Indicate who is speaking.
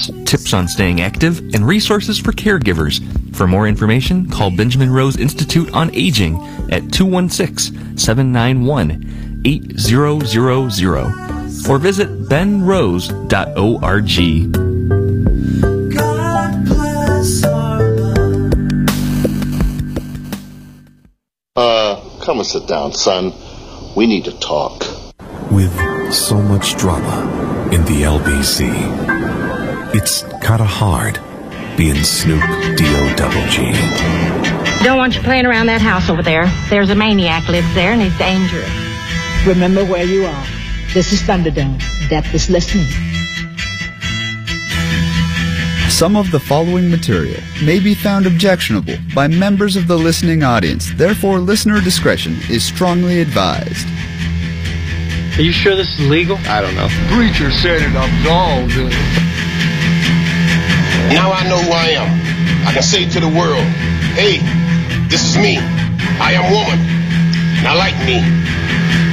Speaker 1: updates, tips on staying active, and resources for caregivers. For more information, call Benjamin Rose Institute on Aging at 216-791-8000 or visit benrose.org.
Speaker 2: Come and sit down, son. We need to talk.
Speaker 3: With so much drama in the LBC, it's kinda hard being Snoop D-O-double-G.
Speaker 4: Don't want you playing around that house over there. There's a maniac lives there and he's dangerous.
Speaker 5: Remember where you are. This is Thunderdome. Death is listening.
Speaker 6: Some of the following material may be found objectionable by members of the listening audience. Therefore, listener discretion is strongly advised.
Speaker 7: Are you sure this is legal?
Speaker 8: I don't know.
Speaker 9: Preacher said it, I'm gone, dude.
Speaker 2: Now I know who I am. I can say to the world, hey, this is me. I am woman. And I like me.